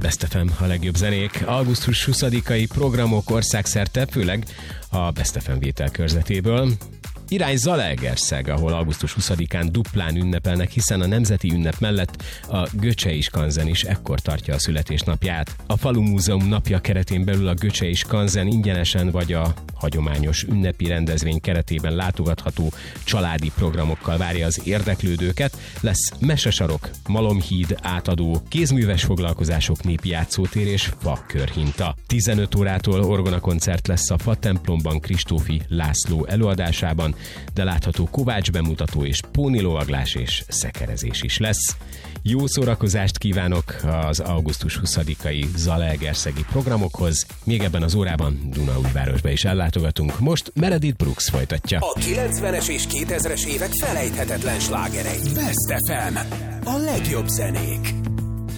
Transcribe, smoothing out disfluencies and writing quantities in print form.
Best FM, a legjobb zenék. Augusztus 20-ai programok országszerte, főleg a Best FM vételkörzetéből. Irány Zalaegerszeg, ahol augusztus 20-án duplán ünnepelnek, hiszen a nemzeti ünnep mellett a Göcsei Skanzen is ekkor tartja a születésnapját. A Falu Múzeum napja keretén belül a Göcsei Skanzen ingyenesen vagy a hagyományos ünnepi rendezvény keretében látogatható családi programokkal várja az érdeklődőket. Lesz mesesarok, malomhíd, átadó, kézműves foglalkozások, népi játszótér és fakörhinta. 15 órától orgonakoncert lesz a Fa templomban Kristófi László előadásában, de látható kovács bemutató és pónilovaglás és szekerezés is lesz. Jó szórakozást kívánok az augusztus 20-ai Zalaegerszegi programokhoz. Még ebben az órában Dunaújvárosba is ellátogatunk. Most Meredith Brooks folytatja. A 90-es és 2000-es évek felejthetetlen slágerei. Best FM. A legjobb zenék.